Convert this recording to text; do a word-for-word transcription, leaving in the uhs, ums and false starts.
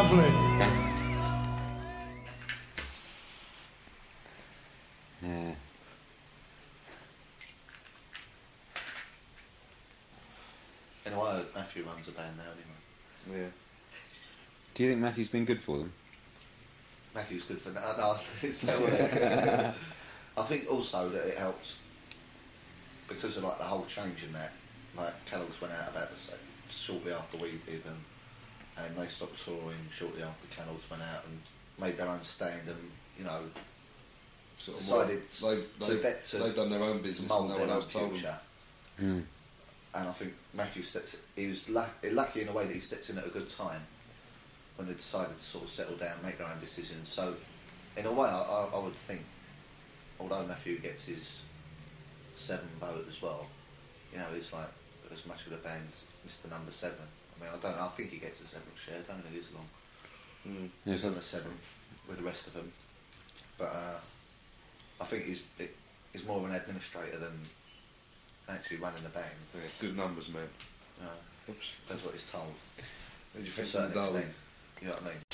Lovely. Yeah. Anyway, Matthew runs a band now anyway. Yeah. Do you think Matthew's been good for them? Matthew's good for now. No, it's so, I think also that it helps because of like the whole change in that. Like Kellogg's went out about the same shortly after we did, and and they stopped touring shortly after Kellogg's went out and made their own stand, and you know Sort of decided well, to, they, to, they, de- to they've done their own business and mould no their one own else told them. future. Mm. And I think Matthew stepped. He was la- lucky in a way that he stepped in at a good time when they decided to sort of settle down, make their own decisions. So, in a way, I, I, I would think, although Matthew gets his seven vote as well, you know, he's like as much of the band's Mister Number Seven. I mean, I don't know. I think he gets a seventh share. I don't know who's long. Mm. Yeah, He's so on the seventh with the rest of them, but uh, I think he's it, he's more of an administrator than actually running the band. Yeah, good numbers, man. Uh, Oops. that's what he's told. What did you To a think of certain the Darwin? extent. You know what I mean?